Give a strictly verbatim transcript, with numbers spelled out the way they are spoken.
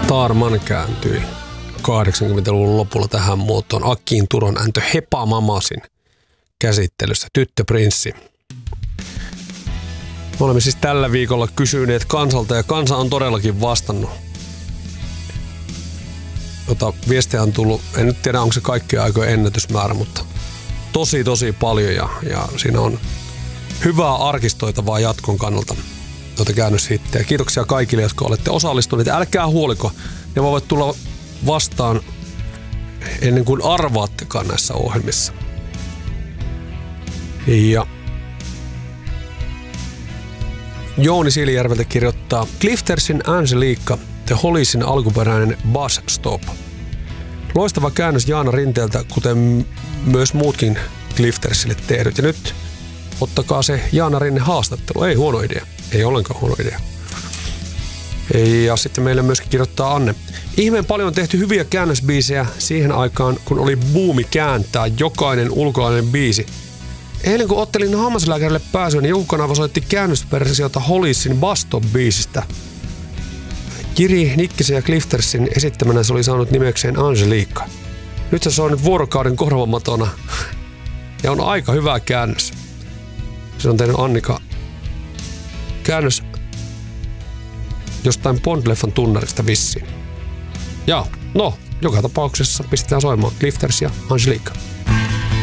Starman kääntyi kahdeksankymmentäluvun lopulla tähän muotoon Akin Turon äntö Hepa Mamasin käsittelyssä Tyttöprinssi. Me olemme siis tällä viikolla kysyneet kansalta ja kansa on todellakin vastannut. Jota viestejä on tullut, en nyt tiedä onko se kaikkien aikojen ennätysmäärä, mutta tosi tosi paljon ja, ja siinä on hyvää arkistoitavaa jatkon kannalta tuota käännöshittejä. Kiitoksia kaikille, jotka olette osallistuneet. Älkää huoliko, ne voivat tulla vastaan ennen kuin arvaattekaan näissä ohjelmissa. Ja Jouni Siilijärveltä kirjoittaa Cliftersin Angelica, The Holiesin alkuperäinen Bus Stop. Loistava käännös Jaana Rinteeltä, kuten myös muutkin Cliftersille tehdyt. Ja nyt ottakaa se Jaana Rinne haastattelu. Ei huono idea. Ei ollenkaan huono idea. Ja sitten meille myöskin kirjoittaa Anne. Ihmeen paljon on tehty hyviä käännösbiisejä siihen aikaan, kun oli buumi kääntää jokainen ulkolainen biisi. Eilen kun ottelin hammaslääkärille pääsyä, niin Jukka Nava soitti käännösversiota Holiesin Bus Stop-biisistä. Jiri Nikkisen ja Cliftersin esittämänä se oli saanut nimekseen Angelica. Nyt se on nyt vuorokauden korvamatona ja on aika hyvä käännös. Se on tehnyt Annika käännös jostain Bond-leffan tunnarista vissiin. Ja no, joka tapauksessa pistetään soimaan Clifters ja Angelica.